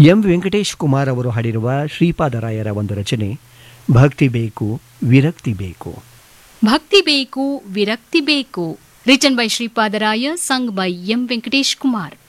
M Venkatesh Kumar ಅವರು ಹಾಡಿರುವ ಶ್ರೀಪಾದರಾಯರ ಒಂದು ರಚನೆ ಭಕ್ತಿ ಬೇಕು ವಿರಕ್ತಿ ಬೇಕು. ಭಕ್ತಿ ಬೇಕು ವಿರಕ್ತಿ ಬೇಕು. Written by Sripadaraya, sung by M Venkatesh Kumar.